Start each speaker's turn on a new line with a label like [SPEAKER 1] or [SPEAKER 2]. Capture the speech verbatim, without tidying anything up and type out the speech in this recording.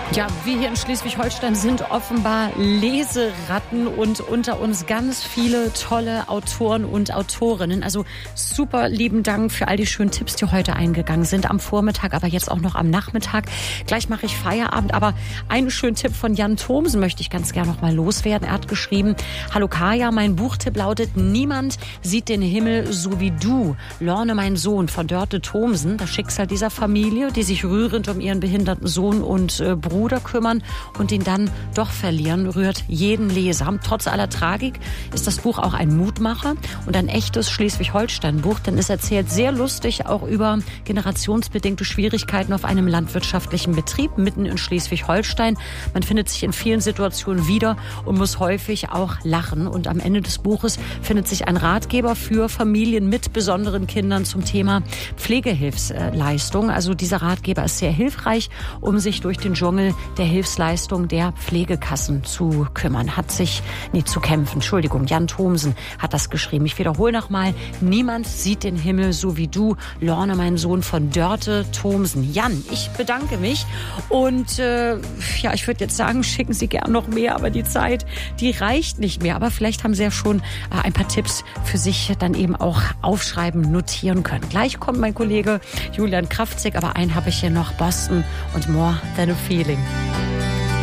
[SPEAKER 1] Ja, wir hier in Schleswig-Holstein sind offenbar Leseratten und unter uns ganz viele tolle Autoren und Autorinnen. Also super lieben Dank für all die schönen Tipps, die heute eingegangen sind am Vormittag, aber jetzt auch noch am Nachmittag. Gleich mache ich Feierabend, aber einen schönen Tipp von Jan Thomsen möchte ich ganz gerne noch mal loswerden. Er hat geschrieben: Hallo Kaya, mein Buchtipp lautet: Niemand sieht den Himmel so wie du. Lorne, mein Sohn, von Dörte Thomsen. Das Schicksal dieser Familie, die sich rührend um ihren behinderten Sohn und äh, Bruder kümmern und ihn dann doch verlieren, rührt jeden Leser. Trotz aller Tragik ist das Buch auch ein Mutmacher und ein echtes Schleswig-Holstein-Buch, denn es erzählt sehr lustig auch über generationsbedingte Schwierigkeiten auf einem landwirtschaftlichen Betrieb mitten in Schleswig-Holstein. Man findet sich in vielen Situationen wieder und muss häufig auch lachen. Und am Ende des Buches findet sich ein Ratgeber für Familien mit besonderen Kindern zum Thema Pflegehilfsleistung. Also dieser Ratgeber ist sehr hilfreich, um sich durch den Dschungel der Hilfsleistung der Pflegekassen zu kümmern, hat sich, nee, zu kämpfen, Entschuldigung, Jan Thomsen hat das geschrieben. Ich wiederhole nochmal: Niemand sieht den Himmel so wie du. Lorne, mein Sohn, von Dörte Thomsen. Jan, ich bedanke mich und äh, ja, ich würde jetzt sagen, schicken Sie gern noch mehr, aber die Zeit, die reicht nicht mehr. Aber vielleicht haben Sie ja schon äh, ein paar Tipps für sich dann eben auch aufschreiben, notieren können. Gleich kommt mein Kollege Julian Kraftzig, aber einen habe ich hier noch: Boston und More Than a Feeling.